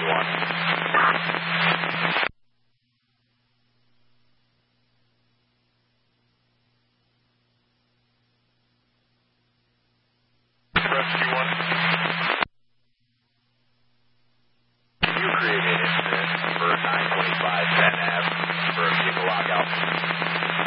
1. Rescue 1. You created an incident for 925 Penn Ave for a vehicle lockout.